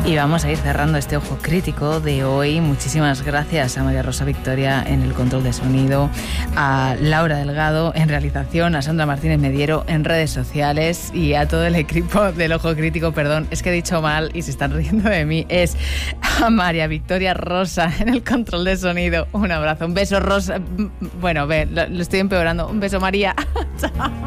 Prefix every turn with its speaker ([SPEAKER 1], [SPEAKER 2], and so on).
[SPEAKER 1] Y vamos a ir cerrando este Ojo Crítico de hoy. Muchísimas gracias a María Rosa Victoria en el control de sonido, a Laura Delgado en realización, a Sandra Martínez Mediero en redes sociales y a todo el equipo del Ojo Crítico. Perdón, es que he dicho mal y se están riendo de mí. Es a María Victoria Rosa en el control de sonido. Un abrazo, un beso, Rosa. Bueno, lo estoy empeorando. Un beso, María. Chao.